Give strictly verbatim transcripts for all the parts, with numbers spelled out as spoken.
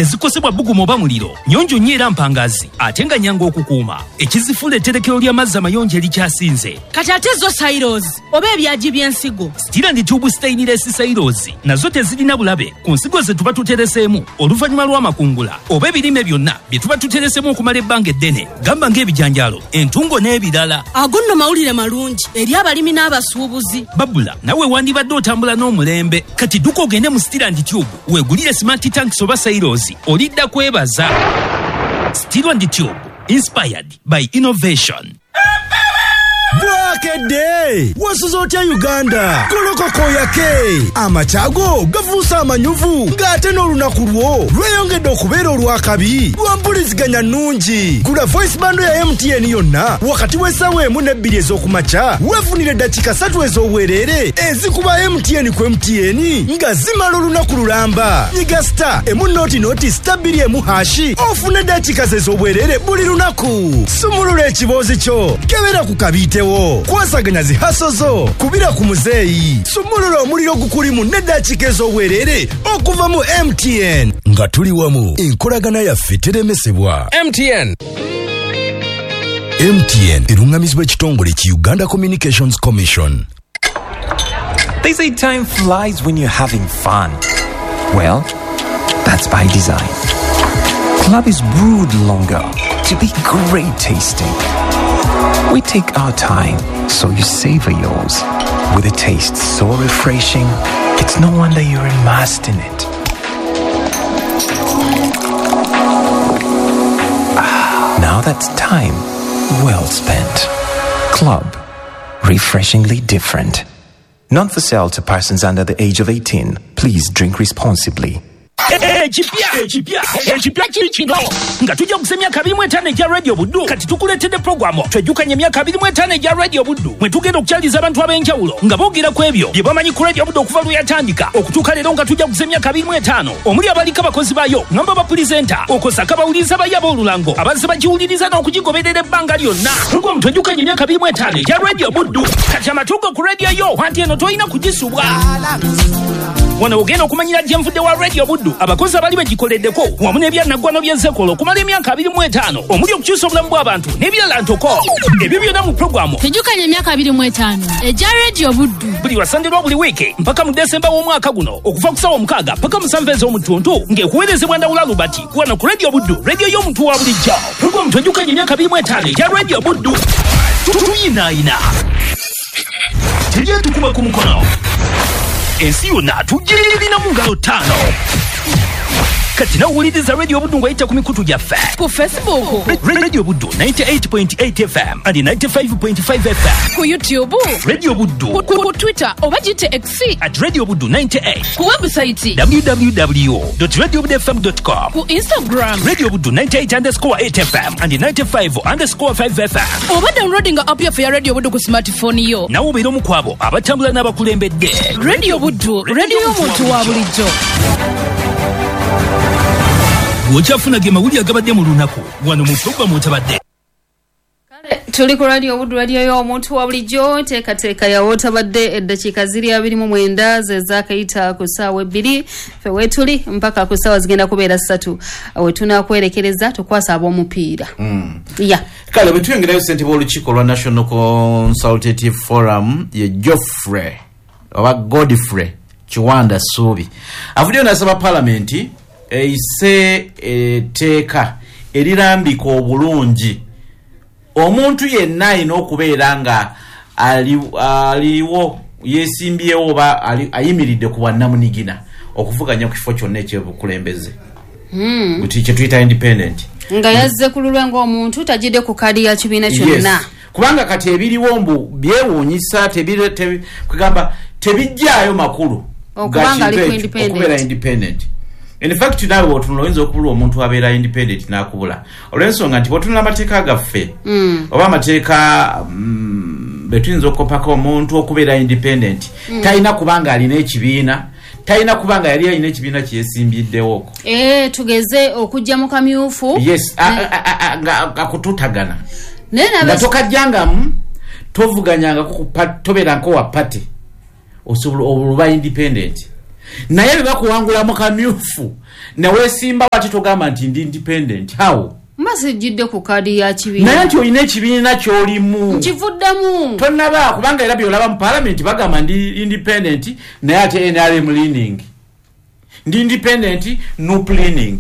tezikosebwa bbugumu oba muliro nyonjo nnyo era mpangazi ate nga nyanga okukuuma ekizifuula etterekero ly'amazzi amayonjo erikyasinze kati ate zo Cyrus oba ebyaji by'ensigo Steel and Tube Stainless Cyrus nazo tezirina bulabe ku nsigo ze tuba tutereseemu oluvannyuma lw'amakungula oba ebirime byonna bye tuba tutereseemu okumala ebbanga eddene gamba ng'ebijanjaalo entungo n'ebirala ago nno mawulire malungi eri abalimi n'abasuubuzi Babula nawe wandibadde otambula n'omulembe kati dduka ogende mu Steel and Tube weegulire smart tanks oba Cyrus olidda kwebaza Steel and Tube inspired by innovation. Bwakede wasuzotya Uganda kolokoko yake amachago gavusa amanyuvu ngate n'olunaku lwo lweyongedde okubeera olwakabi lwampuliziganya nnungi gula voice bando ya M T N yonna wakati w'essaawa emu n'ebbiri ez'okumakya weefunire dakika ssatu ez'obwereere ezikuba M T N ku M T N nga zimala olunaku lulamba nyiga star emu noti noti star bbiri emu hashi ofune dakika ze ez'obwereere buli lunaku sumulula ekiboozi kyo kebera ku kabiite kwasaganya zihaso zo kubira ku muzeeyi sumulula omuliro gukulimu n'eddakiika ez'obwereere okuva mu M T N nga tuli wamu enkolagana yaffe teremesebwa. M T N M T N erungamizibwa ekitongole ki Uganda Communications Commission. They say time flies when you're having fun. Well, that's by design. Club is brewed longer to be great tasting. We take our time, so you savor yours. With a taste so refreshing, it's no wonder you're immersed in it. Ah, now that's time well spent. Club, refreshingly different. Not for sale to persons under the age of eighteen. Please drink responsibly. Ekipya ekipya ekipya kiri kino nga tujja kusa emyaka abiri mu etaano egya Radio Buddu kati tukuleetedde programu twejjukanye emyaka abiri mu etaano egya Radio Buddu mwe tugenda okukyaliza abantu ab'enjawulo nga boogera ku ebyo bye bamanyi ku Radio Buddu okuva lwe yatandika okutuuka leero nga tujja kusa emyaka abiri mu etaano omuli abaliko abakozi bayo ngamba bapulizenta okosaka bawuliriza bayi ab'olulango abazze bagiwuliriza n'okugigoberera ebbanga lyonna programu twejjukanye emyaka abiri mu etaano egya Radio Buddu kati amatuugo ku radio yo wanti eno tolina kugisubwa wano ogenda okumanyira gye nvudde wa Radio Buddu abakozi abali bagikoleddeko wamu n'ebyanaggwano by'ezzekolo okumala emyaka abiri mu etaano omuli okukyusa obulamu bw'abantu n'ebirala ntoko ebyo byonna mu programu tejjukanye emyaka abiri mu etaano egya Radio Buddu buli lwasandirwa buli wiiki mpaka mu Desemba w'omwaka guno okuva ku ssaawa mukaaga paka musanvu ez'omutuntu ng'ekuweerezebwa Ndawula Lubati wano ku Radio Buddu radio y'omuntu wa bulijjo programu tejjukanye emyaka abiri mu etaano egya Radio Buddu tuyinaayina tejja tukuba ku mukono ensi yonna tugirina mu ngalo ttaano kati nawuliriza Radio Buddu ng'ayita ku mikutu gyaffe ku Facebook Radio Buddu ninety-eight point eight F M and ninety-five point five F M ku YouTube Radio Buddu ku, ku Twitter oba gite X at Radio Buddu ninety-eight ku website w w w dot radio buddu f m dot com ku Instagram Radio Buddu ninety-eight underscore eight F M and ninety-five underscore five F M oba downloading app yaffe ya Radio Buddu ku smartphone yo nawe obeera omu ku abo abatambula n'abakulembedde Radio Buddu radio y'omuntu wa bulijjo Wochafuna ge mawuli agabadde mu lunaku wano mu programu otabadde kale tuli ku Radio Buddu radio y'omuntu wa bulijjo teekateeka yawo otabadde eddakiika ziri abiri mu mwenda ze zaakayita ku ssaawa ebbiri ffe weetuli mpaka ku ssaawa zigenda kubeera ssatu we tunaakwerekereza tukwasa ab'omupiira mm. yeah. Kale bwe tuyongerayo ssente b'olukiiko lwa National Consultative Forum ye Geoffrey oba Godfrey Kiwanda Ssuubi avuddeyo n'asaba Paalamenti eise etteeka erirambika obulungi omuntu yenna alina okubeera nga aliwo yeesimbyewo oba ayimiridde ku bwannamunigina okuvuganya ku kifo kyonna ekyobukulembeze mm. buti kye tuyita independent nga yazze ku lulwe ng'omuntu tajidde ku kadi ya kibiina kyonna yes. Kubanga kati ebiriwo mbu byewuunyisa kwegamba tebijjaayo makulu okubanga ali ku independent okubeera independent. In fact nawe otunula oyinza okubulwa omuntu abeera independent n'akubula olw'ensonga nti bw'otunula amateeka gaffe mm. oba amateeka mm, betuyinza okukopako omuntu okubeera independent mm. talina kubanga alina ekibiina talina kubanga yali alina ekibiina kyesimbiddewoko eh tugeze okujja mu kamyufu yes nga akututagana nga tokajjangamu tovuganyanga tobeera nko wa party osobola oluba independent naye bebakuwangula mu kamyufu nawe simba wati togamba nti ndi independent how Mase jidde ku kadi ya kibiina. Naye nti olina ekibiina ky'olimu. Nkivuddemu. Tonnaba kubanga era byolaba mu parliament bagamba ndi independent naye ate N R M leaning. Ndi independent no leaning.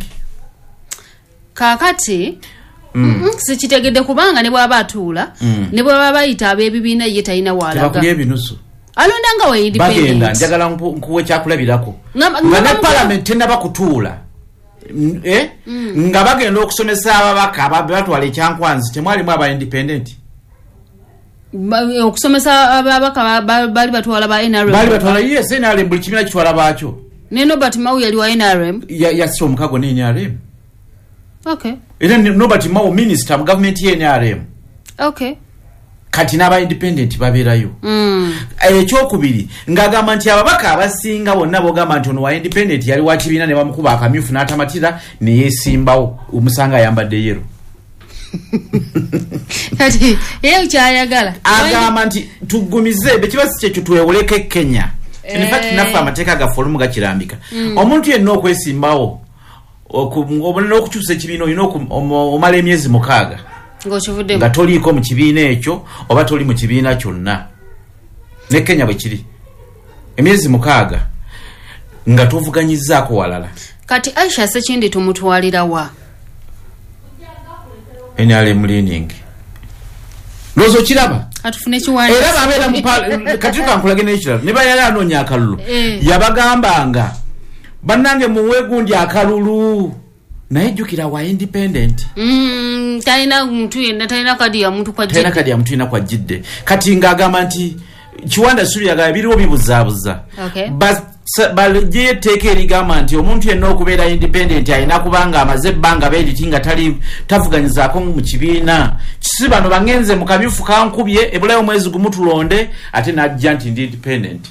Kakati mm. mm -mm, sikitegedde kubanga ne bwaba atuula mm. ne bwaba bayita ab'ebibiina ye talina walaga. Tebakulya ebinusu. Alondanga we independent. Bagenda njagala nkuwe kyakulabirako. Nga ne parliament tennaba kutuula. Eh mm. nga bagenda okusomesa ababaka ababatwala ekyankwanzi temwalimu aba independent okusomesa ababaka bali batwala ba N R M bali batwala yes N R M buli kimina kitwala bacho ne Nobert Mau yali wa N R M ya ya sio mukago ne N R M okay era Nobert Mau minister mu government ye N R M okay kati n'aba independent baberayo mm. ekyokubiri ngagamba nti ababaka abasinga bonna bogamba nti ono wa independent yali wa kibiina ne bamukuba akamyufu n'atamatira ne yesimbawo omusanga ayambadde yero kati yeyo kyayagala agamba nti tugumize bekibasi kyekyo tuwewoleke Kenya in fact nafa amateeka ga forum gakirambika mm. omuntu yenna okwesimbawo okubona okukyusa ekibiina olina omala emyezi mukaaga ngochuvudde nga toliko mu kibiina ekyo oba toli mu kibiina kyonna ne Kenya bwe kiri emyezi mukaaga nga tovuganyizaako walala kati Aisha Sekindi tumutwalira wa N R M leaning lozo kiraba atufune kiwanda era babeera mu kati kankulage n'ekirala ne bayala anoonya akalulu eh. yabagambanga bannange muwe gundi akalulu naye jukira wa independent mm taina mtu yenna taina kadi ya mtu kwa jidde taina kadi ya mtu ina kwa jidde kati ngagamba nti kiwanda suri yaga biriwo bibuzabuza okay bas balje take rigama nti omuntu yenna okubeera independent ayina kubanga amaze banga bedi tinga tali tavuganyiza ko mu kibiina kisibano bangenze mu kamyufu kankubye ebulayo mwezi gumutulonde ate najja nti independent.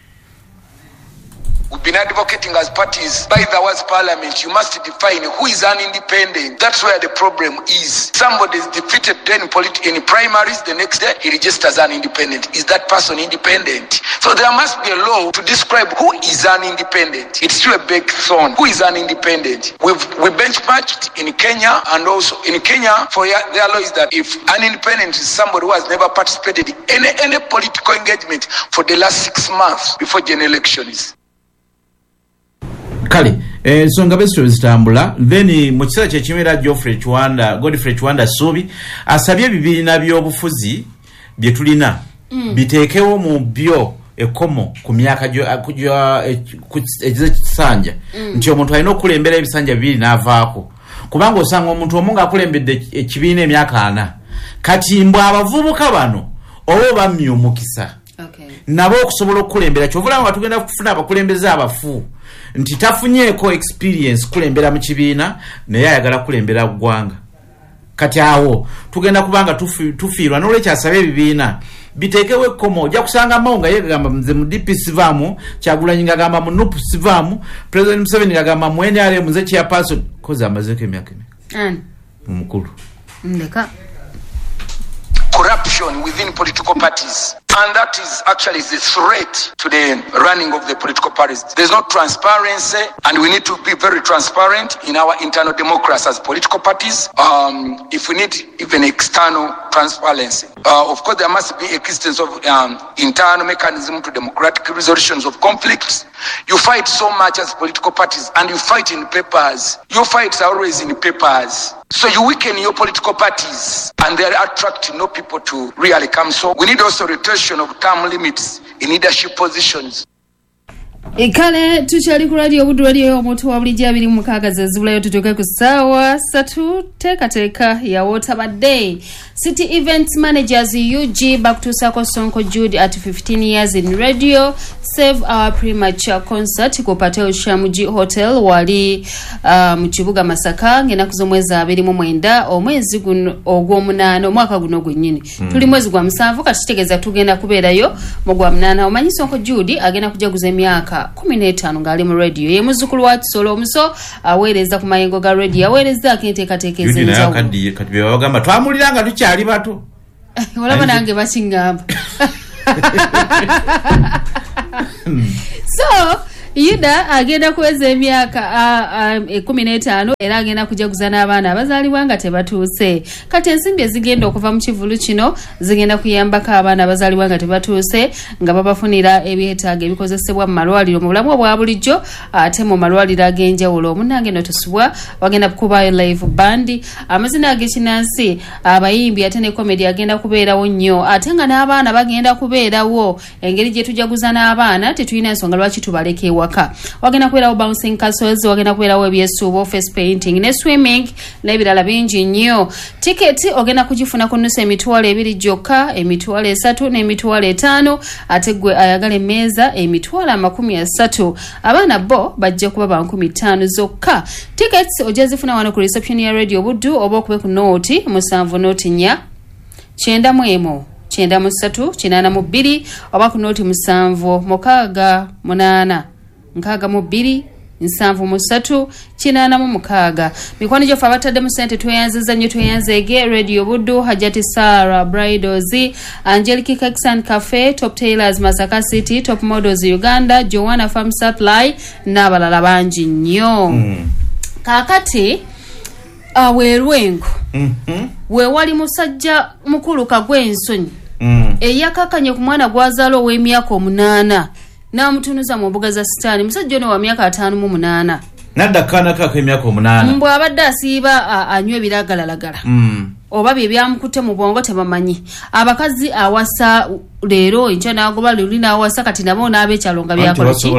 We've been advocating as parties by the words parliament. You must define who is an independent. That's where the problem is. Somebody is defeated in polit- in primaries, the next day he registers an independent. Is that person independent? So there must be a law to describe who is an independent. It's still a big thorn. Who is an independent? We've we benchmarked in Kenya, and also in Kenya for their law is that if an independent is somebody who has never participated in any, any political engagement for the last six months before general elections. Kale ensonga eh, besto zitambula then mu kisera kye kimera Geoffrey Chwanda Godfrey Chwanda Subi asabye ebibiina by'obufuzi bye tulina mm. biteekewo mu byo ekomo ku myaka kujja ekize kisanja mm. nti omuntu alina okulembera ebisanja bibiri n'avaako kubanga osanga omuntu omu ng'akulembedde ekibiina emyaka ana kati mbw abavubuka bano oba bammye omukisa okay. nabo okusobola okukulembera kyovula nga tugenda kufuna abakulembeze abafu nti tafunyeeko experience kulembera mu kibiina naye ayagala kulembera ggwanga kati awo tugenda kubanga tufiirwa n'olwekyo asaba ebibiina biteekewo ekkomo ojja kusanga Mao nga yegagamba nze mu D P sivaamu Kyagulanyi ngagamba mu N U P sivaamu President Museveni ngagamba mu N R M nze chairperson kozi amazeeko emyaka emeka mukulu ndeka corruption within political parties. And that is actually the threat to the running of the political parties. There's no transparency, and we need to be very transparent in our internal democracy as political parties. Um, if we need even external transparency, uh, of course, there must be existence of um, internal mechanism to democratic resolutions of conflicts. You fight so much as political parties, and you fight in papers. Your fights are always in papers. So you weaken your political parties, and they attract no people to really come. So we need also rotation of term limits in leadership positions. Ekale tukyali ku radio Buddu radio omuntu wa bulijja abiri mu mukaaga zezibulayo tutuuke ku ssaawa ssatu teekateeka ya Waterbird City Events Managers U G bakutuusaako Sonko Jude at fifteen years in radio Save Our Premature Concert ku Patel Shamuji Hotel wali uh, mu kibuga Masaka ng'ennaku z'omwezi abiri mu mwenda omwezi guno ogw'omunaana omwaka guno gwennyini mm. tuli mwezi gwa musanvu kati kitegeeza tugenda kubeerayo mu gwa munaana omanyi Sonko Jude agenda kujaguza emyaka kumi n'etaano ng'ali mu radio ye muzzukulu wa Kisolo omuso aweereza ku mayengo ga radio aweereza akenteekateeka ez'enjawulo kati bye bagamba twamuliranga tukyali bato olaba nange bakingamba so Yuda agenda kuweza emyaka kumi n'etaano era agenda kujaguza n'abaana abazaalibwa nga tebatuuse. Kati ensimbi ezigenda okuva mu kivulu kino zigenda kuyambako abaana abazaalibwa nga tebatuuse nga babafunira ebyetaago ebikozesebwa mu malwaliro mu bulamu obwa bulijjo ate mu malwaliro ag'enjawulo. Munnange no tusubwa bagenda kukubayo live band amazina ag'ekinnansi abayimbi ate ne comedy agenda kubeerawo nnyo ate nga n'abaana bagenda kubeerawo. Engeri gye tujaguza n'abaana tetulina ensonga lwaki tubaleka ewaka. Wagenda kubeerawo bouncing castles, wagenda kubeerawo ebyesuubo, face painting ne swimming n'ebirala bingi nnyo. Tiketi ogenda kugifuna ku nnusu emitwalo ebiri gyokka, emitwalo esatu n'emitwalo etaano ate gwe ayagala emmeeza emitwalo amakumi asatu. Abaana bo bajja kuba ba nkumi ttaano zokka. Tickets ojja zifuna wano ku reception ya Radio Buddu oba okube ku nooti musanvu nooti nnya kyenda mu emu kyenda mu ssatu kinaana mu bbiri oba ku nooti musanvu mukaaga munaana nkaaga mu bbiri nsanvu mu ssatu kinaana mu mukaaga. Mikwano gyaffe abatadde mu ssente tweyanziza nnyo tweyanzeege. Radio Buddu, Hajati Sara Bridals, Angelique Cakes and Cafe, Top Tailors Masaka City, Top Models Uganda, Joanna Farm Supply n'abalala bangi nnyo. Mm. Kaakati aweerwengo mm-hmm. weewali musajja mukulu Kagwensonyi mm. eyakakanye ku mwana gwazaala ow'emyaka omunaana n'amutunuza mu mbuga za sitaani. Musajja ono wa myaka ataano mu munaana nadda kaana kaako emyaka omunaana mbw abadde asiiba anywa ebiragalalagala mm. oba bye byamukutte mu bwongo tebamanyi. Abakazi awasa leero enkya n'agoba luli n'awasa kati nabo n'abeekyalo nga byakolaki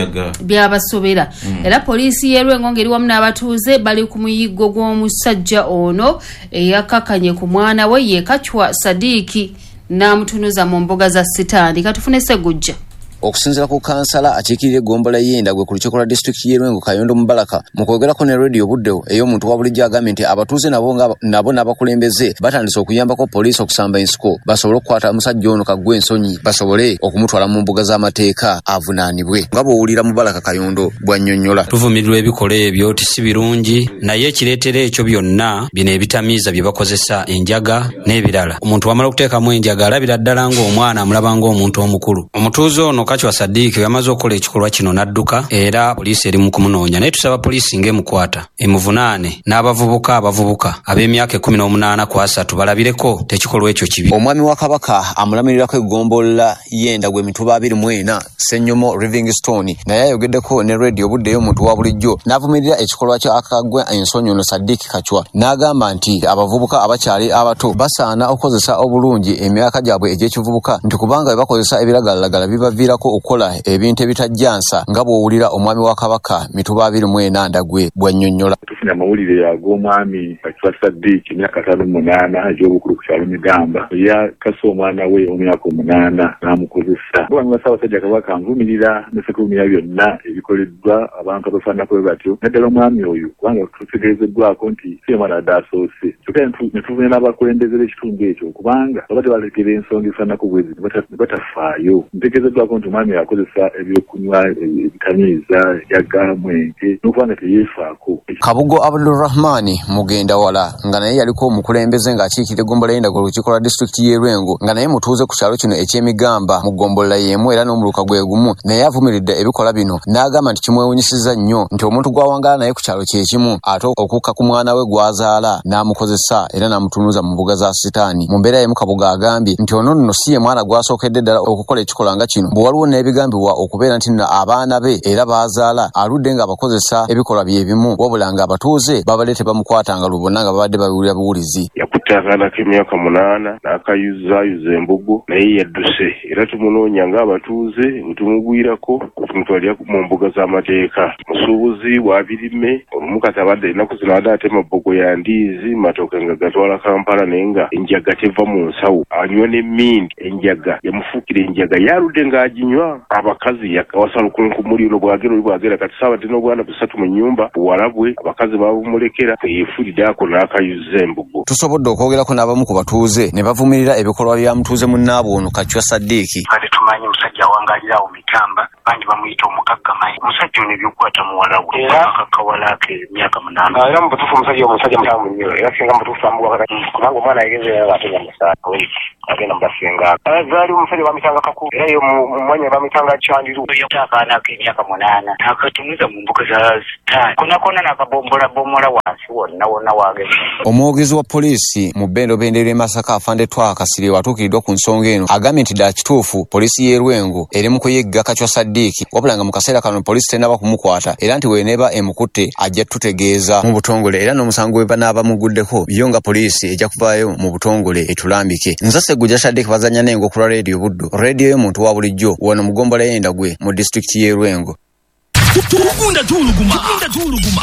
byabasobera mm. era poliisi y'Erwengo ngeri wamu n'abatuuze bali ku muyiggo gw'omusajja ono eyakakanye ku mwana we ye Kachwa Sadiiki n'amutunuza mu mbuga za sitaani. Katufune Segujja. Okusinzira ku kansala akiikirira egombola y'enda gwe ku lukiiko lwa disitulikiti y'Erwengo Kayondo Mubaraka mu kwogerako ne Radio Buddu ey'omuntu wa bulijjo agambye nti abatuuze nabo nabo n'abakulembeze batandise okuyambako poliisi okusamba ensiko basobole okukwata omusajja ono Kagwensonyi basobole okumutwala mu mbuga z'amateeka avunaanibwe. Nga bw'owulira Mubaraka Kayondo bw'annyonnyola. Tuvumirirwa ebikola ebyo tisi birungi naye ekireetera ekyo byonna bino ebitamiiza bye bakozesa enjaga n'ebirala. Omuntu wamala okuteekamu enjaga alabira ddala ng'omwana amulaba ng'omuntu omukulu. Omutuuze ono Kachwa Sadiiki yamaze okukola ekikolwa kino n'adduka era poliisi eri mu kumunoonya naye tusaba poliisi ng'emukwata emuvunaane n'abavubuka abavubuka ab'emyaka ekkumi n'omunaana ku asatu balabireko tekikolwa ekyo kibi. Omwami wa Kabaka amulamirirako eggombola y'enda gwe Mituba abiri mu ena Ssenyomo Livingstone naye ayogeddeko ne Radio Buddu ey'omuntu wa bulijjo n'avumirira ekikolwa kya Kagwensonyi ono Sadiiki Kachwa n'agamba nti abavubuka abakyali abato basaana okukozesa obulungi emyaka gyabwe egy'ekivubuka nti kubanga bwe bakozesa ebiragalalagala bibaviirako okukola ebintu ebitajjansa nga bw'owulira omwami wa Kabaka Mituba abiri mu ena Ndagwe bw'annyonnyola. Tufuna amawulire ag'omwami Kachwa Sadiiki emyaka ataano mu munaana egy'obukulu ku kyalo Migamba yakasa omwana we omyaka omunaana n'amukozesa. Omwami wa Ssaabasajja Kabaka nvumirira ne sekulumira byonna ebikoleddwa abantu abafaananako bwe batyo naddala omwami oyo kubanga tutegeezeddwako nti si omwana adde asoose kyokka ne tuvune n'abakulembeze b'ekitundu ekyo kubanga baba tebalekera ensonga efaananako bwezi ne batafaayo. Ntegeezeddwako nti omwami akozesa ebyokunywa ebitamiiza yaga mwenge n'okubanga teyeefaako. Kabugo Abdulrahman mugenda wala nga naye yaliko omukulembeze ng'akiikirira egombola y'enda ku lukiiko lwa disitulikiti y'Erwengo nga naye mutuuze ku kyalo kino eky'Emigamba mu ggombola y'emu era n'omuluka gwe gumu naye avumiridde ebikola bino n'agamba nti kimwewunyisiza nnyo nti omuntu gw'awangala naye ku kyalo kye kimu ate okukka ku mwana we gw'azaala n'amukozesa era n'amutunuza mu mbuga za sitaani. Mu mbeera y'emu Kabugo agambye nti ono nno si ye mwana gw'asookedde ddala okukola ekikolwa nga kino bwe waliwo n'ebigambibwa okubeera nti nno abaana be era baazaala aludde ng'abakozesa ebikolwa bye bimu wabula nga abatuuze babadde tebamukwatanga lubona nga babadde babiwulira buwulizi. Yakutte akaana k'emyaka munaana n'akayuzaayuza embugo naye yadduse era tumunoonya ng'abatuuze bwe tumugwirako tumutwalira mu mbuga z'amateeka. Musuubuzi wa birime olumu kati abadde ennaku zino abadde atema bbogo ya ndiizi matooke nga gatwala Kampala naye nga enjaga teva mu nsawo anywa n'emmindi enjaga yamufuukira enjaga yaludde ng'aginywa. Abakazi yawasalukunkumuliro bwagera oli bwagera kati saabadde n'obwana busatu mu nnyumba buwalabwe abakazi babumulekera yeefuliddako n'akayuza embugo. Tusobodde okwogerako n'abamu ku batuuze ne bavumirira ebikolwa bya mutuuze munnaabwe ono Kachwa Sadiiki. Kati tumanyi musajja awangalira awo Mikamba bangi bamuyita omukakkamayi. Musajja ono ebyokukwata muwala we era akakawala ke emyaka munaana. Era mu butuufu omusajja omusajja mukyamu nnyo era singa mu butuufu amuwa kati kubanga omwana yageze atega musaala agenda mubasenga. Zaali omusajja bamitanga kakulu era yo mu omwanya bamutanga Chandiru akaana k'emyaka munaana akatumiza mu mbuga za sitaani konakona nakabombola bomola wansi wonna wonna wagezi. Omwogezi wa poliisi mu bbendo bendere Masaka Afande Twakasire watuukiridwa ku nsonga eno agambye nti ddala kituufu poliisi y'e Lwengo eri mu kuyigga Kachwa Sadiiki wabula nga mu kaseera kano poliisi tennaba kumukwata era nti weeneba emukutte ajja tutegeeza mu butongole era n'omusango we banaaba muguddeko yo nga poliisi ejja kuvaayo mu butongole etulambike. Nzase Gujja Sadiiki bazanya n'engo ku Radio Buddu radio y'omuntu wa bulijjo wano mu Gombola y'Endagwe mu disitulikiti y'e Lwengo. Tukunda tuluguma tukunda tuluguma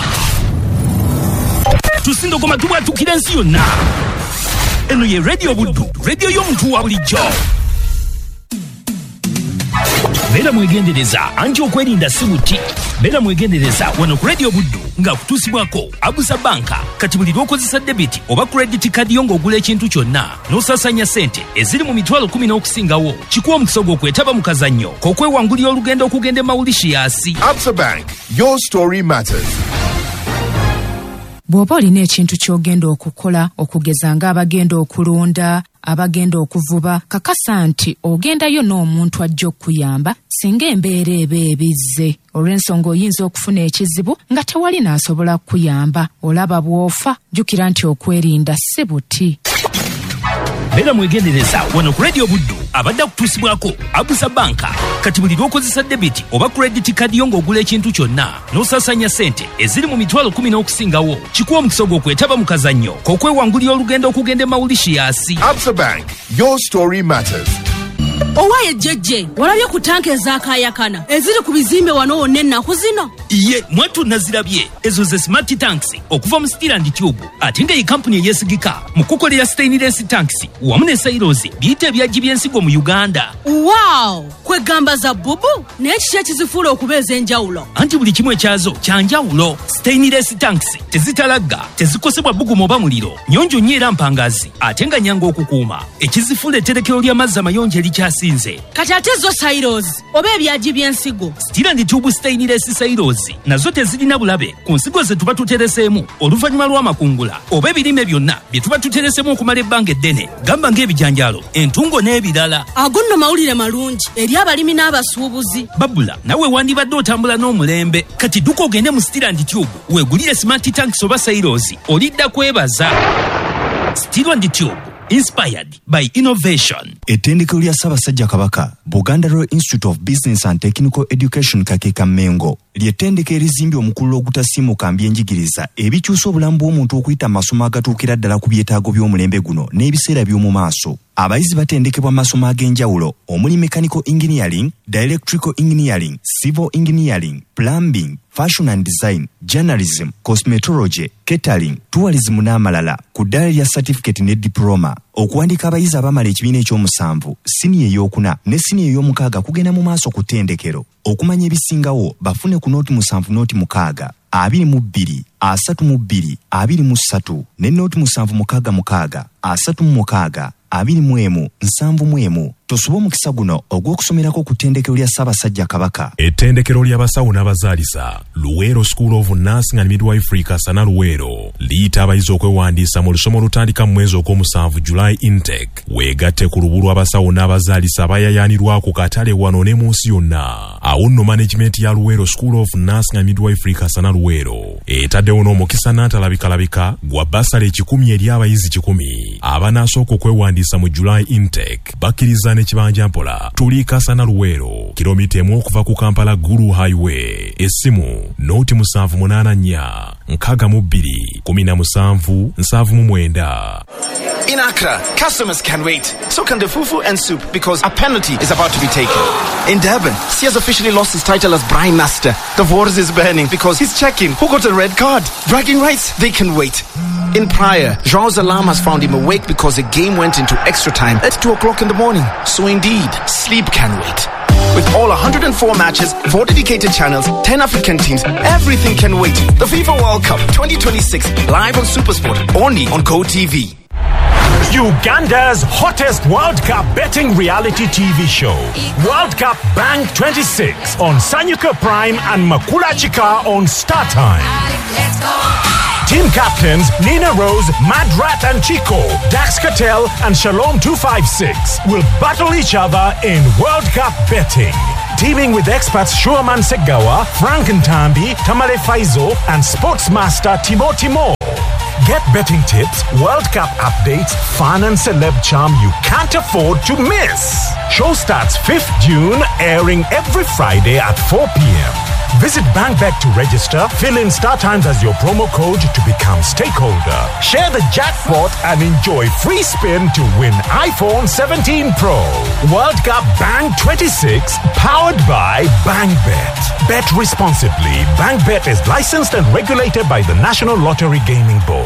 tusindo koma tubwatukira ensi yonna. Eno ye Radio Buddu radio y'omuntu wa bulijjo. Bera mwegendereza anti okwerinda si buti. Bera mwegendereza wano ku Radio Buddu nga kutusibwako Abusa Banka kati buli lw'okozesa debit oba credit card yo ng'ogula ekintu kyonna n'osasanya ssente eziri mu mitwalo kumi n'okusingawo kikuwa omukisa gw'okwetaba mu kazannyo k'okwewangulira olugendo okugenda e Mauritius. Absa Bank, your story matters. Bw'oba olina ekintu ky'ogenda okukola okugeza ng'abagenda okulunda abagenda okuvuba kakasa nti ogendayo n'omuntu ajja okuyamba singa embeera eba ebizze olw'ensonga oyinza okufuna ekizibu nga tewali n'asobola kukuyamba olaba bw'ofa jjukira nti okwerinda si buti. Bera mwegendereza wano ku Radio Buddu abadde kutusibwako Abusa Banka kati buli lw'okozesa debit oba credit card yo ng'ogula ekintu kyonna n'osasanya ssente eziri mu mitwalo kumi n'okusingawo kikuwa omukisa gw'okwetaba mu kazannyo k'okwewangulira olugendo okugenda e Mauritius. Absa Bank, your story matters. Owaye jjejje walabye ku tanka ezaakaayakana eziri ku bizimbe wano wonna ennaku zino. Iye mwatu nazirabye ezo ze smart tanks okuva mu Steel and Tube ate nga ye kampuni eyesigika mu kukolera stainless tanks wamu ne silos biyita ebyaggi by'ensigo mu Uganda. Wow, kwegamba za bubu naye kiki ekizifuula okuba ez'enjawulo? Anti buli kimu ekyazo kya njawulo. Stainless tanks tezitalagga tezikosebwa bugumu oba muliro nyonjo nnyo era mpangazi ate nga nyanga okukuuma ekizifuula etterekero ly'amazzi amayonjo erikyasinze. Kati ate zo silos oba ebyaggi by'ensigo Steel and Tube stainless silos nazo tezirina bulabe ku nsigo ze tuba tutereseemu oluvannyuma lw'amakungula oba ebirime byonna bye tuba tutereseemu okumala ebbanga eddene gamba ng'ebijanjaalo entungo n'ebirala. Ago nno mawulire malungi eri abalimi n'abasuubuzi. Babula nawe wandibadde otambula n'omulembe kati dduka ogende mu Steel and Tube weegulire smart tanks oba silos olidda kwebaza. Steel and Tube, inspired by innovation. Ettendekero lya Ssaabasajja Kabaka Buganda Royal Institute of Business and Technical Education Kakeeka Mengo ly'ettendekero erizimbye omukulu ogutasiimuka mbyenjigiriza ebikyusa obulamu bw'omuntu okuyita mu masomo agatuukira ddala ku byetaago by'omulembe guno n'ebiseera by'omu maaso. Abayizi batendekebwa mu masomo ag'enjawulo omuli mechanical engineering, electrical engineering, civil engineering, plumbing, fashion and design, journalism, cosmetology, catering, tourism n'amalala ku ddala lya certificate ne diploma. Okuwandiika abayizi abamala ekibiina ekyomusanvu siniya ey'okuna ne siniya ey'omukaaga kugenda mu maaso ku ttendekero. Okumanya ebisingawo bafune ku nooti musanvu nooti mukaaga abiri mu bbiri asatu mu bbiri abiri mu ssatu ne nooti musanvu mukaaga mukaaga asatu mu mukaaga abiri mu emu nsanvu mu emu. Tosoba omukisa guno ogw'okusomerako ku ttendekero lya Ssaabasajja Kabaka. Ettendekero ly'abasawo n'abazaalisa Luweero School of Nursing and Midwifery Kasana Luweero liyita abayizi okwewandiisa mu lusoma olutandika mu mwezi ogw'omusanvu July intake. Weegatte ku lubu lw'abasawo n'abazaalisa abayayaanirwa ku katale wano ne mu nsi yonna. Awo nno management ya Luweero School of Nursing and Midwifery Kasana Luweero etaddewo n'omukisa n'atalabikalabika gwa basale ekikumi eri abayizi kikumi abanaasooka okwewandiisa mu July intake. Bakkiriza n'ekibanja mpola tuli Kasana Luweero kilomita emu okuva ku Kampala Gulu Highway. Essimu nooti musanvu munaana nnya nkaaga mu bbiri kumi na musanvu nsanvu mu mwenda. In Accra, customers can wait. So can the fufu and soup because a penalty is about to be taken. In Durban, C has officially lost his title as Brine Master. The waters is burning because he's checking who got a red card. Bragging rights, they can wait. In Praia, João's alarm has found him awake because the game went into extra time at two o'clock in the morning. So indeed, sleep can wait. With all one hundred four matches, four dedicated channels, ten African teams, everything can wait. The FIFA World Cup twenty twenty-six, live on SuperSport, only on GoTV. Uganda's hottest World Cup betting reality T V show, World Cup Bang twenty-six on Sanyuka Prime and Makula Chika on Star Time. Team captains Nina Rose, Madrat and Chico, Dax Cattell and Shalom two five six will battle each other in World Cup betting. Teaming with experts Shuaman Segawa, Frank Ntambi, Tamale Faizo and Sportsmaster Timo Timo. Get betting tips, World Cup updates, fun and celeb charm you can't afford to miss. Show starts fifth of June, airing every Friday at four p.m. Visit BankBet to register, fill in Star Times as your promo code to become stakeholder. Share the jackpot and enjoy free spin to win iPhone seventeen Pro. World Cup Bang twenty-six, powered by BankBet. Bet responsibly. BankBet is licensed and regulated by the National Lottery Gaming Board.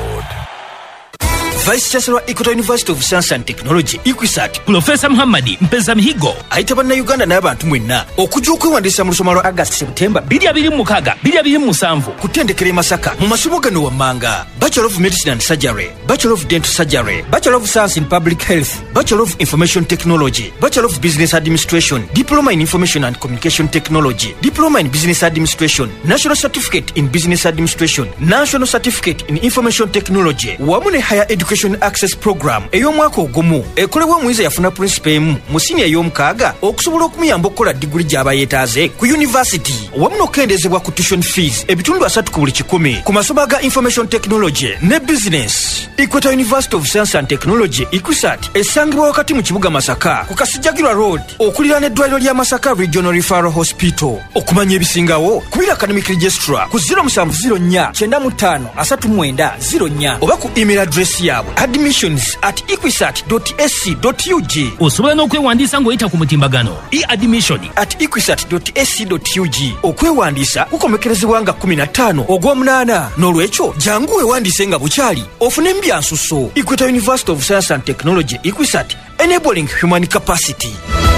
Vice Chancellor Equator University of Science and Technology Equisat Professor Muhammadi Mpeza Mihigo ayita bannayuganda n'abantu mwenna okujja okwewandisa mu lusoma lwa August September bbiri abiri mu mukaaga bbiri abiri mu musanvu ku ttendekero e Masaka mu masomo gano wammanga Bachelor of Medicine and Surgery, Bachelor of Dental Surgery, Bachelor of Science in Public Health, Bachelor of Information Technology, Bachelor of Business Administration, Diploma in Information and Communication Technology, Diploma in Business Administration, National Certificate in Business Administration, National Certificate in Information Technology, wamu ne Higher Education Access Program ey'omwaka ogumu ekolebwa omuyinza yafuna principal emu mu senior y'omukaaga okusobola okumuyamba okukola diguli gy'aba yeetaaze ku university wamu n'okukendezebwa ku tuition fees ebitundu asatu ku buli kikumi ku masomo ga Information Technology ne Business. Equator University of Science and Technology Equisat esangibwa wakati mu kibuga Masaka ku Kasijjagirwa Road okuliraana eddwaliro lya Masaka Regional Referral Hospital. Okumanya ebisingawo kubira academic registrar ku zero seven zero nine nine five three nine zero nine oba ku email address yaabwe admissions at equisat dot a c dot u g. Osobola n'okwewandiisa ng'oyita ku mutimbagano e-admission at equisat dot a c dot u g. Okwewandiisa kukomekerezebwa nga kumi na ttaano ogw'omunaana n'olwekyo jangu weewandiise nga bukyali ofune mbyansuso. Equator University of Science and Technology Equisat, enabling human capacity.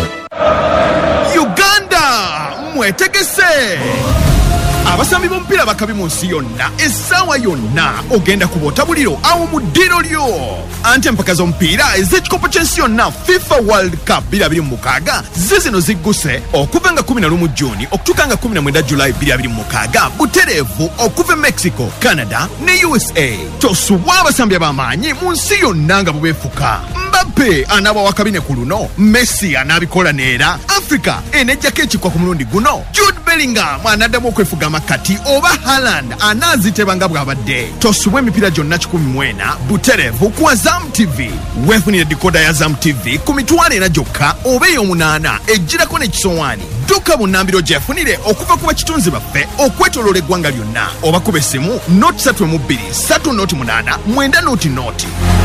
Uganda mwetegese abasambi b'omupiira bakabi mu nsi yonna essaawa yonna ogenda ku bw'otabuliro awo mu ddiro lyo anti empaka z'omupiira ez'ekikopo ky'ensi yonna FIFA World Cup bbiri abiri mu mukaaga zizino zigguse okuva nga kumi na lumu Juni okutuuka nga kumi na mwenda Julayi bbiri abiri mu mukaaga butereevu okuva e Mexico, Canada ne U S A. Tosubwa abasambi ab'amaanyi mu nsi yonna nga bubeefuka. Mbappe anaaba wakabine ku luno, Messi anaabikola neera, Africa enejjako ekikwa ku mulundi guno, Jude Bellingham anaddamu okwefuga makati oba Haaland anaazitebanga bw'abadde. Tosubwa emipiira gyonna kikumi mu ena butereevu ku Azam T V. Weefunire dekoda ya Azam T V ku mitwalo ena gyokka oba ey'omunaana ejjirako n'ekisowaani. Dduka bunnambiro gyefunire okuva ku bakitunzi baffe okwetooloola eggwanga lyonna oba kuba essimu noti ssatu mu bbiri ssatu noti munaana mwenda noti noti.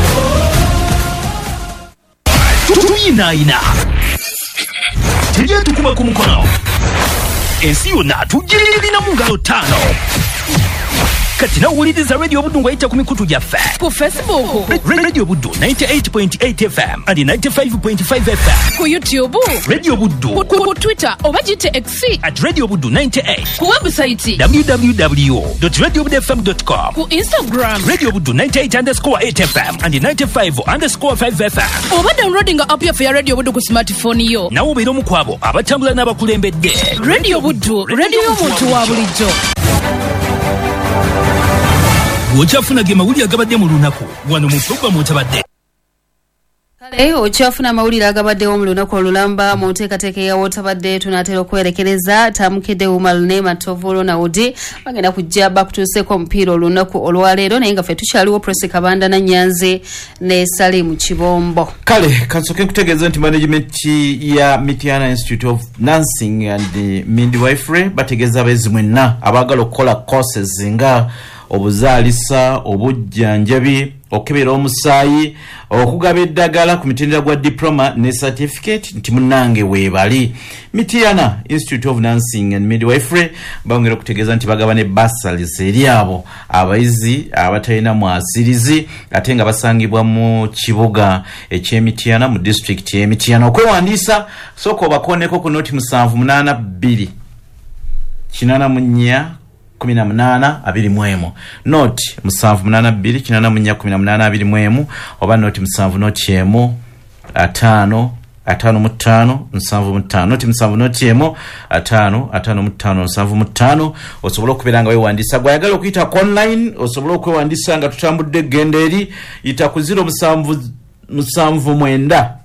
Tuyinaayina tujye tukuba ku mukono ensi yonna tugirina mu ngalo ttaano. Kati nawuliriza Radio Buddu ng'ayita ku mikutu gyaffe ku Facebook Radio Buddu ninety-eight point eight F M and ninety-five point five F M, ku YouTube Radio Buddu, ku, ku Twitter oba gite X at Radio Buddu ninety-eight, ku website w w w dot radio buddu f m dot com, ku Instagram Radio Buddu ninety-eight underscore eight F M and ninety-five underscore five F M, oba downloading app yaffe ya Radio Buddu ku smartphone yo. nawo obeera omu ku abo abatambula n'abakulembedde. Radio Buddu, radio y'omuntu wa bulijjo. Okyafuna ge mawulire agabadde mu lunaku wano mu programu otabadde. Kale okyafuna amawulire agabaddewo mu lunaku olulamba mu nteekateeka ya wootabadde tunaatera okwerekereza Tamukide Umar ne Matovulo Naudi bagenda kujja bakutuuseeko omupiira olunaku olwaleero naye nga ffe tukyaliwo Presi Kabanda na Nyanzi ne Salimu Kibombo. Kale kansoke nkutegeeza nti management ya Mityana Institute of Nursing and Midwifery bategeeza abayizi mwenna abaagala okukola courses nga obuzaalisa, obujjanjabi, okebera omusaayi, okugaba eddagala ku mitendera gwa diploma ne certificate nti munnange weebali. Mityana Institute of Nursing and Midwifery bongera okutegeeza nti bagaba ne bursaries eri abo abayizi abatalina mwasirizi ate nga basangibwa mu kibuga eky'Emityana mu district y'Emityana. Okwewandiisa sooka obakooneko ku noti musanvu munaana bbiri kinaana mu nnya kumi na munaana abiri mu emu, noti musanvu munaana bbiri kinaana mu nnya kumi na munaana abiri mu emu oba noti musanvu noti emu ataano atano mu ttaano nsanvu mu ttaano noti musanvu noti emu ataano ataano mu ttaano nsanvu mu ttaano osobola okubeera nga weewandiisa gwayagala okuyita online osobola okwewandiisa nga tutambudde eggenda eri yita ku ziro musanvu musanvu mwenda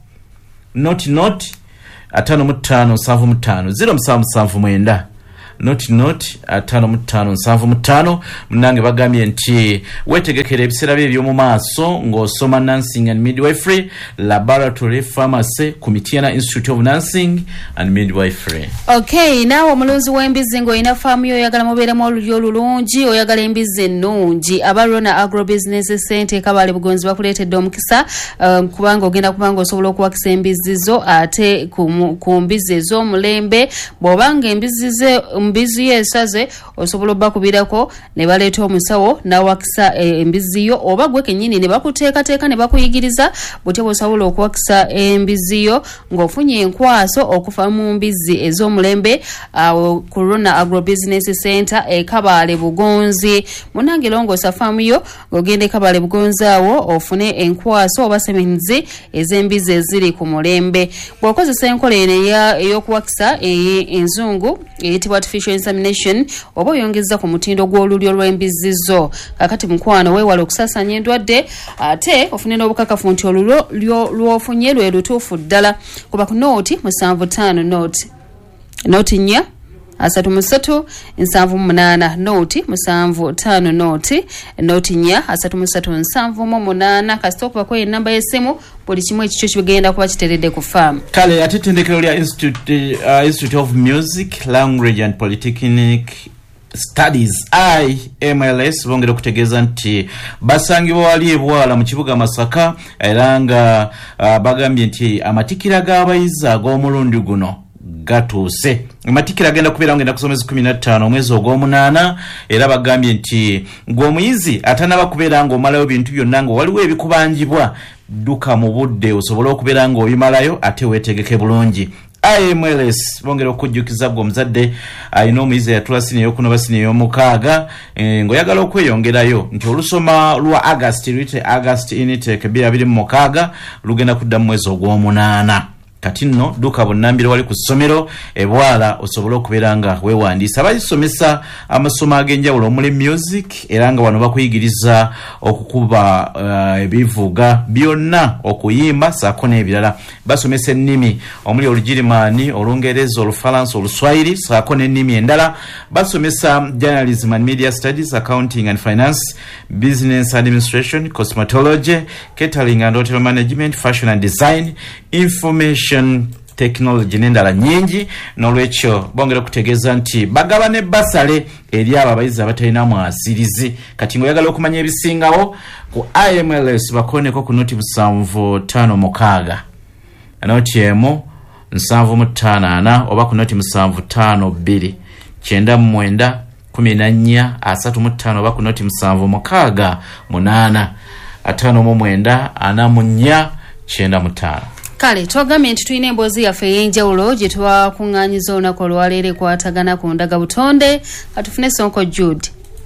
noti noti atano mu ttaano nsanvu mu ttaano ziro musanvu musanvu mwenda noti noti atano mu ttaano nsanvu mu ttaano munange bagambye nti wetegekera ebiseera bye eby'omu maaso ng'osoma nursing and midwifery laboratory pharmacy ku Mityana Institute of Nursing and Midwifery. Okay, naawe omulunzi w'embizi ng'olina faamu yo oyagala mubeeremu olulyo olulungi oyagala embizi ennungi aba Rona Agro Business Center Kabale Bugonzi bakuleetedde omukisa um, kubanga ogenda kubanga osobola okuwakisa embizi zo ate ku, ku mbizi ez'omulembe bw'obanga embizi ze embizi yesaze osobola bakubirako ne baleeta omusawo nawakisa e, embizi yo oba gwe kennyini ne bakuteekateeka ne bakuyigiriza butya bw'osobola okuwakisa embizi yo ng'ofunye enkwaso okuva mu mbizi ez'omulembe awo ku Rona Agro Business Center e Kabale Bugonzi munange longoosa faamu yo ng'ogenda e Kabale Bugonzi awo ofune enkwaso oba semenzi ez'embizi eziri ku mulembe bw'okozesa enkola eno ey'okuwakisa enzungu eyitibwa artificial insemination oba oyongeza ku mutindo gw'olulyo lw'embizi zo kakati mukwano weewala okusaasaanya endwadde ate ofune n'obukakafu nti olulyo lw'ofunye lwe lutuufu ddala kuba ku nooti musanvu ttaano nooti nooti nnya asatu musatu nsanvu munaana nooti musanvu ttaano nooti nooti nnya asatu musatu nsanvu mu munaana kasita okuba kwa enamba y'essimu buli kimu ekikyo kibigenda kuba kiteredde ku faamu kale ate ettendekero lya institute, uh, institute of music language and polytechnic studies I M L S bongera okutegeeza nti basangibwa wali ebwala mu kibuga Masaka era nga uh, bagambye nti amatikira g'abayizi ag'omulundi guno gatuuse amatikira agenda kubeera ngenda kusomeza kumi na ttaano omwezi ogw'omunaana era bagambye nti ng'omuyizi atanaba kubeera ng'omalayo bintu byonna nga waliwo ebikubanjibwa dduka mu budde osobola okubeera ng'obimalayo ate weetegeke bulungi I M L S bongera okujjukiza gwe omuzadde alina omuyizi eyatula sini ey'okuna basini ey'omukaaga e, ng'oyagala okweyongerayo nti olusoma lwa August luyite August intake bbiri abiri mu mukaaga lugenda kudda mu mwezi ogw'omunaana kati nno duka bonnambiro wali ku ssomero ebwala osobola okubeera nga weewandiisa bayisomesa amasomo ag'enjawulo omuli music era nga wano bakuyigiriza okukuba uh, ebivuga byonna okuyimba saako n'ebirala basomesa ennimi omuli olugirimaani olungereza olufalansa oluswayiri saako n'ennimi endala basomesa journalism and media studies accounting and finance business administration cosmetology catering and hotel management fashion and design information technology n'endala nyingi n'olwekyo bongera okutegeeza nti bagaba ne basale eri abo abayizi abatalina mwasirizi kati ng'oyagala okumanya ebisingawo ku I M L S bakoneko ku noti musanvu ttaano mukaaga noti emu nsanvu mu ttaano ana oba ku noti musanvu ttaano bbiri kyenda mu mwenda kumi na nnya asatu mu ttaano oba ku noti musanvu mukaaga munaana ataano mu mwenda ana mu nnya kyenda mu ttaano. Kale twagambye nti tulina emboozi yaffe ey'enjawulo gye twakuŋŋaanyiza olunaku olwaleero ekwatagana ku ndaga butonde katufune Sonko Jude.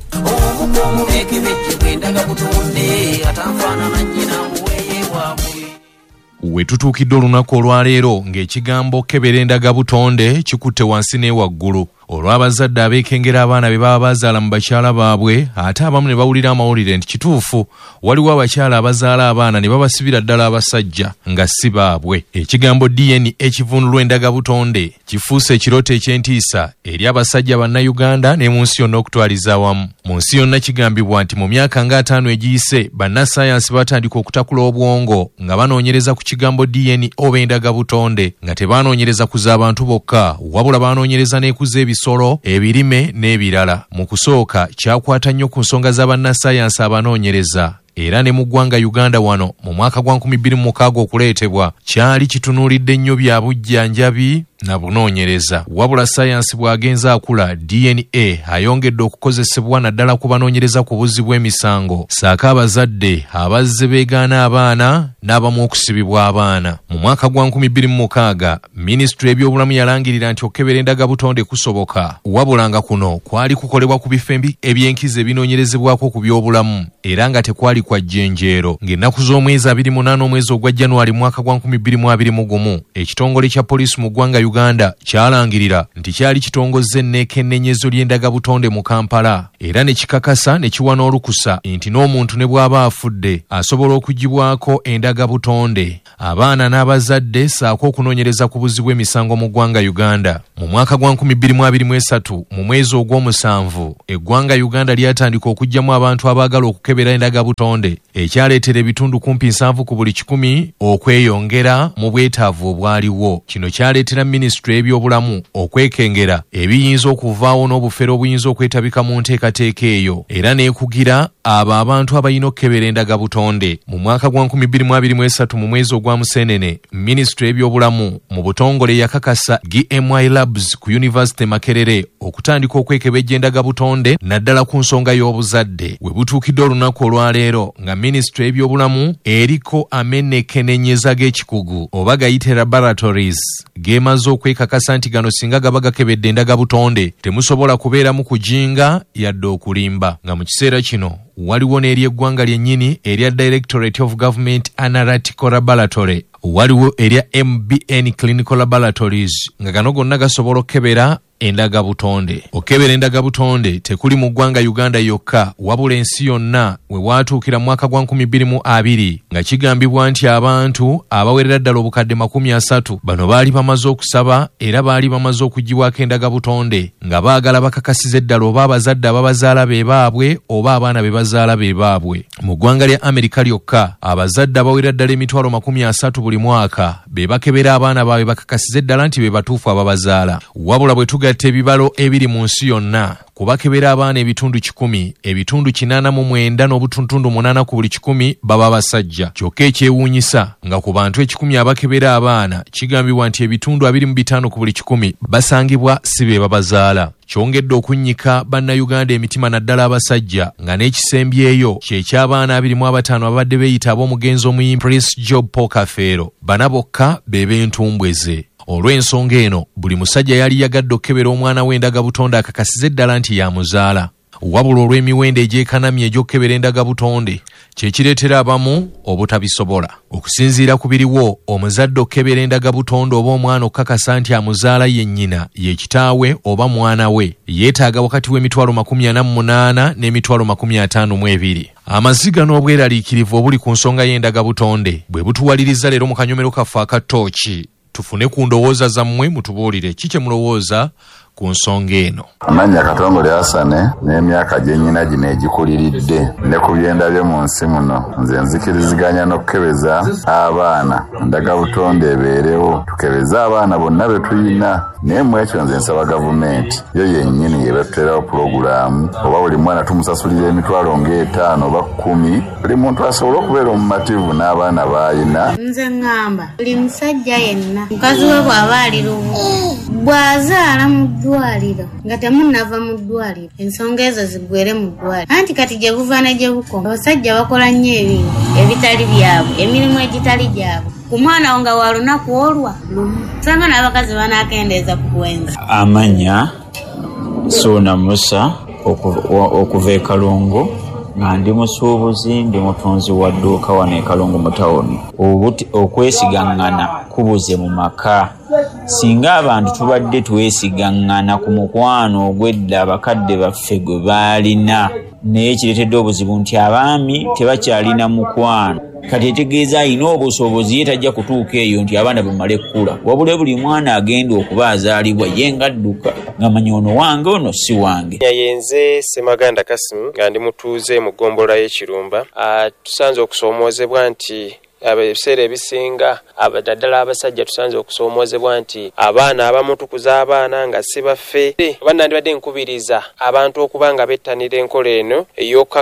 We tutuukidde olunaku olwaleero ng'ekigambo kebera endaga butonde kikutte wansi ne waggulu olw'abazadde abeekengera abaana be baba bazaala mu bakyala baabwe ate abamu ne bawulira amawulire nti kituufu waliwo abakyala abazaala abaana ne babasibira ddala abasajja nga si baabwe. Ekigambo D N ekivunulwa endaga butonde kifuuse ekirooto eky'entiisa eri abasajja bannayuganda ne mu nsi yonna okutwaliza awamu. Mu nsi yonna kigambibwa nti mu myaka nga ataano egiyise bannassaayansi batandika okutakula obwongo nga banoonyereza ku kigambo D N oba endaga butonde nga tebaanoonyereza ku z'abantu bokka wabula baanoonyereza n'ekuza ebisolo ebirime n'ebirala. Mu kusooka kyakwata nnyo ku nsonga z'abannassaayansi abanoonyereza era ne mu ggwanga Uganda wano mu mwaka gwa nkumi bbiri mu mukaaga okuleetebwa kyali kitunuulidde nnyo bya bujjanjabi na bunoonyereza. Wabula sayansi bw'agenza akula, D N A ayongedde okukozesebwa naddala ku banoonyereza ku buzzi bw'emisango, saako abazadde abazze beegaana abaana n'abamu okusibibwa abaana. Mu mwaka gwa nkumi bbiri mu mukaaga minisitule y'ebyobulamu yalangirira nti okukebera endagabutonde kusoboka, wabula nga kuno kwali kukolebwa ku bifo eby'enkizo ebinoonyerezebwako ku byobulamu era nga tekwali kwa jjenjeero. Ng'ennaku z'omwezi abiri mu munaana omwezi ogwa Januari mwaka gwa nkumi bbiri mu abiri mu gumu ekitongole kya poliisi mu ggwanga Uganda kyalangirira nti kyali kitongozza enneekennenyezo ly'endagabutonde mu Kampala era ne kikakasa ne kiwa n'olukusa nti n'omuntu ne bw'aba afudde asobola okugibwako endagabutonde, abaana n'abazadde saako okunoonyereza ku buzzi bw'emisango mu ggwanga Uganda. Mu mwaka gwa nkumi bbiri mu abiri mu esatu mu mwezi ogw'omusanvu eggwanga Uganda lyatandika okuggyamu abantu abaagala okukebera endagabutonde, ekyaleetera ebitundu kumpi nsanvu ku buli kikumi okweyongera mu bwetaavu obwaliwo. Kino kyaleetera minisitule y'ebyobulamu okwekengera ebiyinza okuvaawo n'obufere obuyinza okwetabika mu nteekateeka eyo era n'ekugira abo abantu abalina okukebera endagabutonde. Mu mwaka gwa nkumi bbiri mu abiri mu esatu mu mwezi ogwa Museenene minisitule y'ebyobulamu mu butongole yakakasa G M I Labs ku University Makerere okutandika okwekebejja endagabutonde naddala ku nsonga y'obuzadde. We butuukidde olunaku olwaleero nga minisitule y'ebyobulamu eriko amenneekennenyeza g'ekikugu oba gayite laboratories geemaze okwekakasa nti gano singa gaba gakebedde endagabutonde temusobola kubeeramu kujinga yadde okulimba. Nga mu kiseera kino waliwo n'eri eggwanga lyennyini erya Directorate of Government Analytical Laboratory, waliwo erya M B N Clinical Laboratories nga gano gonna gasobola okukebera endagabutonde. Okukebera endagabutonde tekuli mu ggwanga Uganda yokka wabula ensi yonna we watuukira mu mwaka gwa nkumi bbiri mu abiri nga kigambibwa nti abantu abawerera ddala obukadde makumi asatu bano baali bamaze okusaba era baali bamaze okugibwako endagabutonde nga baagala bakakasize ddala oba abazadde ababazaala be baabwe oba abaana be bazaala be baabwe. Mu ggwanga lya Amerika lyokka abazadde abawerera ddala emitwalo makumi asatu buli mwaka be bakebera abaana baabwe bakakasize ddala nti be batuufu ababazaala. Wabula bwe tugatta ebibalo ebiri mu nsi yonna kubakebera abaana ebitundu kikumi, ebitundu kinaana mu mwenda n'obutuntundu munaana ku buli kikumi baba basajja. Kyokka ekyewuunyisa nga ku bantu ekikumi abakebera abaana kigambibwa nti ebitundu abiri mu bitaano ku buli kikumi basangibwa si be babazaala. Kyongedde okunnyika bannayuganda emitima naddala abasajja nga n'ekisembyeyo kyeky'abaana abiri mu abataano abadde beeyita ab'omugenzi omuyimbi Prince Job Pokafeero, bana bokka be b'entumbweze. Olw'ensonga eno buli musajja yali yagadde okukebera omwana w'endagabutonde akakasize ddala nti yamuzaala. Wabula olw'emiwendo egyekanamye egy'okukebera endagabutonde kyekireetera abamu obutabisobola. Okusinziira ku biriwo, omuzadde okukebera endagabutonde oba omwana okukakasa nti amuzaala ye nnyina ye kitaawe oba mwana we yeetaaga wakati w'emitwalo makumi ana mu munaana n'emitwalo makumi ataano mu ebiri. Amaziga n'obweraliikirivu obuli ku nsonga y'endagabutonde bwe butuwaliriza leero mu kanyomero kaffe aka Ttooki. Tufune ku ndowooza zammwe mutubuulire kiki mulowooza ku nsonga eno. Amanya Katongole Hasane n'emyaka gye nnyina gino egikuliridde ne ku byenda bye mu nsi muno nze nzikiriziganya n'okukebeza abaana endagabutonde ebeerewo tukebeze abaana bonna be tuyina. Naye mu ekyo nze nsaba gavumenti yo yennyini yebatuterawo pulogulaamu oba buli mwana tumusasulira emitwalo ng'etaano oba kkumi buli muntu asobola okubeera omumativu n'abaana b'ayina. Nze ŋŋamba buli musajja yenna mukazi we bw'aba ali lubu bw'azaala mu ddwaliro nga temunnava mu ddwaliro ensonga ezo ziggwere mu ddwaliro. Anti kati gye buva ne gye bukoma abasajja bakola nnyo ebintu ebitali byabwe, emirimu egitali gyabwe. Ku mwana wo nga wa lunaku olwa lumu sanga n'abakazi banaakendeeza ku bwenzi. Amanya Suuna Musa okuva e Kalungu nga ndi musuubuzi, ndi mutunzi wa dduuka wano e Kalungu mu tawuni. Okwesigaŋŋana kubuze mu maka. Singa abantu tubadde twesigaŋŋana ku mukwano ogw'edda abakadde baffe gwe baalina, naye kireetedde obuzibu nti abaami tebakyalina mukwano. Kati etegeeza alina obusobozi ye tajja kutuuka eyo nti abaana bamale kkula, wabula buli mwana agenda okuba azaalibwa ye ngadduka ng'amanya ono wange ono si wange. Yayenze Semaganda Kasimu nga ndi mutuuze mu ggombolola y'Ekirumba. Tusanze okusoomoozebwa nti ebiseera ebisinga abadaddala abasajja tusanze okusoomoozebwa nti abaana abamu tukuza abaana nga si baffe. Oba nandibadde nkubiriza abantu okuba nga bettanira enkola eno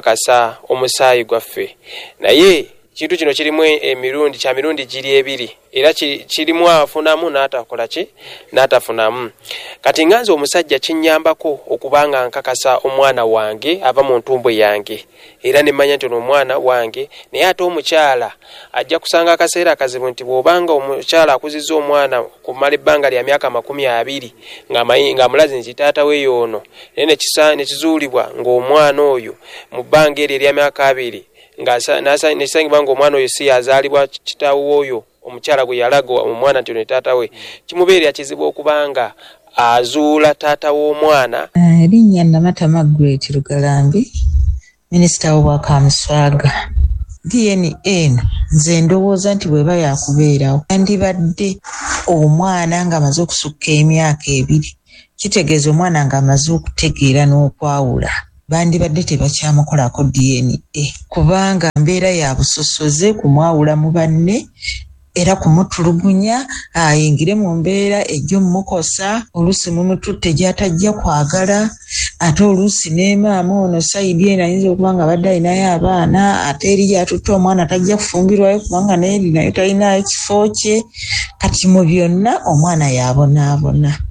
ey'okukakasa omusaayi gwaffe, naye kintu kino kirimu emirundi kya mirundi giri ebiri. era kirimu afunamu n'atakola ki n'atafunamu. Kati nganze omusajja kinnyambako okubanga nkakasa omwana wange ava mu ntumbwe yange era ne manya nti omwana wange, naye ate omukyala ajja kusanga akaseera akazibu nti bw'obanga omukyala akuzizza omwana kumala ebbanga lya myaka makumi abiri ng'amulazi nti taata we yoono, naye ne kizuulibwa ng'omwana oyo mu bbanga eryo erya myaka abiri nesangibwa ng'omwana oyo si yazaalibwa kitaawe oyo omukyala gwe yalaga omwana nti ono taata we, kimubeerera kizibu okubanga azuula taata w'omwana. Erinnya Namata Margaret Lugalambi, minisita w'Obwakamiswaga. D N A eno nze ndowooza nti bw'eba yakubeerawo yandibadde omwana ng'amaze okusukka emyaka ebiri, kitegeeza omwana ng'amaze okutegeera n'okwawula, bandibadde tebakyamukolako D N A kubanga mbeera ya busosoze kumwawula mu banne era kumutulugunya ayingire mu mbeera ejjo mmukosa, oluusi mumututte gy'atajja kwagala, ate oluusi ne maama ono sayidi eno ayinza okuba nga badde alinayo abaana, ate eri gy'atutte omwana tajja kufumbirwayo kubanga naye nayo talinayo kifo kye. Kati mu byonna omwana yabonaabona.